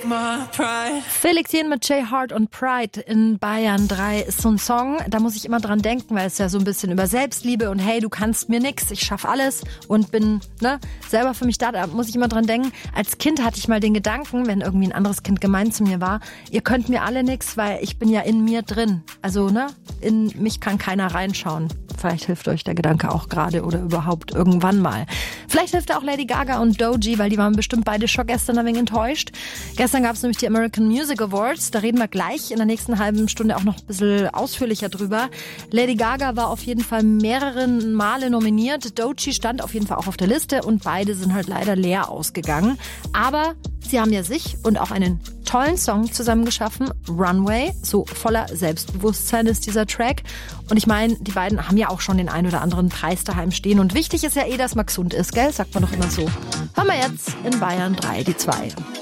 Felix Jähn mit J Hart und Pride in Bayern 3 ist so ein Song, da muss ich immer dran denken, weil es ja so ein bisschen über Selbstliebe und hey, du kannst mir nix, ich schaff alles und bin selber für mich da muss ich immer dran denken. Als Kind hatte ich mal den Gedanken, wenn irgendwie ein anderes Kind gemein zu mir war, ihr könnt mir alle nix, weil ich bin ja in mir drin. Also in mich kann keiner reinschauen. Vielleicht hilft euch der Gedanke auch gerade oder überhaupt irgendwann mal. Vielleicht hilft auch Lady Gaga und Doji, weil die waren bestimmt beide schon gestern ein wenig enttäuscht. Gestern gab es nämlich die American Music Awards. Da reden wir gleich in der nächsten halben Stunde auch noch ein bisschen ausführlicher drüber. Lady Gaga war auf jeden Fall mehrere Male nominiert. Doji stand auf jeden Fall auch auf der Liste und beide sind halt leider leer ausgegangen. Aber sie haben ja sich und auch einen tollen Song zusammen geschaffen, Runway. So voller Selbstbewusstsein ist dieser Track. Und ich meine, die beiden haben ja auch schon den ein oder anderen Preis daheim stehen. Und wichtig ist ja dass man gesund ist, gell? Sagt man doch immer so. Hören wir jetzt in Bayern 3, die 2.